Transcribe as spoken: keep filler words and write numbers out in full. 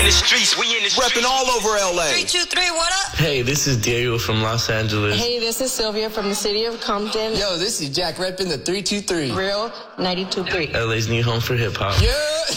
in the streets, we in the streets. Repping all over L A. Three, two, three, what up? Hey, this is Diego from Los Angeles. Hey, this is Sylvia from the city of Compton. Yo, this is Jack repping the three two three. Real ninety-two point three. L A's new home for hip hop. Yeah.